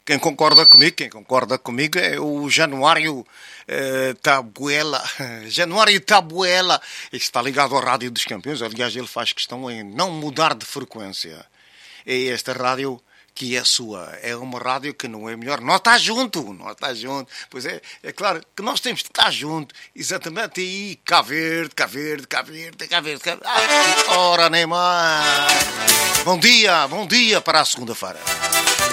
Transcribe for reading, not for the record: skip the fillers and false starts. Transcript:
Quem concorda comigo é o Januário Tabuela. Januário Tabuela. Está ligado à Rádio dos Campeões. Aliás, ele faz questão em não mudar de frequência. É esta rádio que é sua. É uma rádio que não é melhor. Nós está junto. Pois é claro que nós temos de estar junto. Exatamente aí. Cá Verde. Ora, nem mais. Bom dia para a segunda-feira.